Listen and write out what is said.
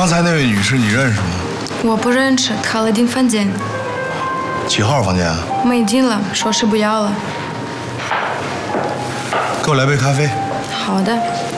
刚才那位女士你认识吗？ 我不认识，开了订房间。 几号房间啊？ 没订了，说是不要了。 给我来杯咖啡。 好的。